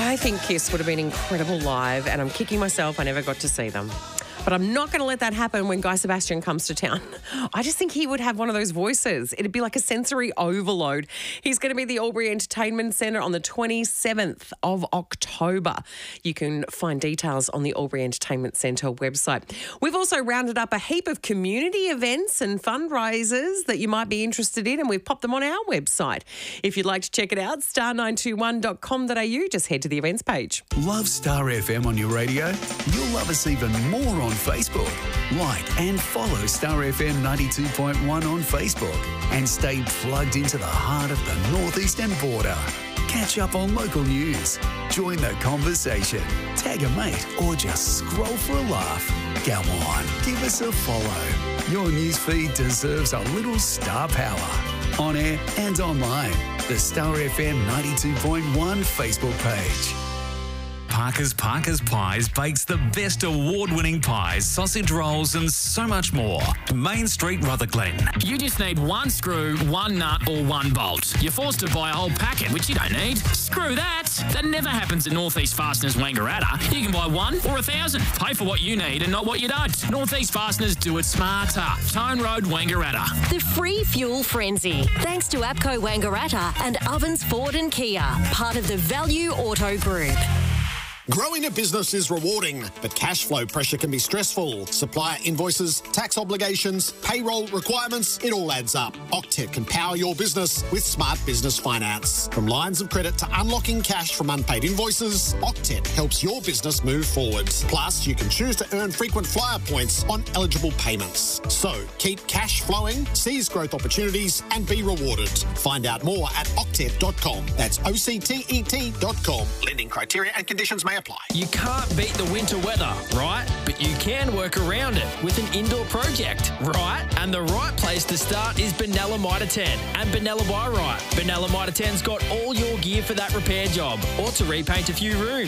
I think Kiss would have been incredible live, and I'm kicking myself I never got to see them. But I'm not going to let that happen when Guy Sebastian comes to town. I just think he would have one of those voices. It'd be like a sensory overload. He's going to be at the Albury Entertainment Centre on the 27th of October. You can find details on the Albury Entertainment Centre website. We've also rounded up a heap of community events and fundraisers that you might be interested in, and we've popped them on our website. If you'd like to check it out, star921.com.au. Just head to the events page. Love Star FM on your radio? You'll love us even more on Facebook. Like and follow Star FM 92.1 on Facebook and stay plugged into the heart of the northeastern border. Catch up on local news, join the conversation, tag a mate, or just scroll for a laugh. Come on, give us a follow. Your newsfeed deserves a little star power. On air and online, the Star FM 92.1 Facebook page. Parker's Pies bakes the best award-winning pies, sausage rolls and so much more. Main Street, Rutherglen. You just need one screw, one nut or one bolt. You're forced to buy a whole packet, which you don't need. Screw that. That never happens at Northeast Fasteners Wangaratta. You can buy one or 1,000. Pay for what you need and not what you don't. Northeast Fasteners do it smarter. Tone Road, Wangaratta. The free fuel frenzy. Thanks to APCO Wangaratta and Ovens Ford and Kia. Part of the Value Auto Group. Growing a business is rewarding, but cash flow pressure can be stressful. Supplier invoices, tax obligations, payroll requirements, it all adds up. Octet can power your business with smart business finance. From lines of credit to unlocking cash from unpaid invoices, Octet helps your business move forward. Plus, you can choose to earn frequent flyer points on eligible payments. So, keep cash flowing, seize growth opportunities, and be rewarded. Find out more at octet.com. That's OCTET.com. Lending criteria and conditions may apply. You can't beat the winter weather, right? But you can work around it with an indoor project, right? And the right place to start is Benalla Mitre 10 and Benalla by Right. Benalla Mitre 10's got all your gear for that repair job or to repaint a few rooms.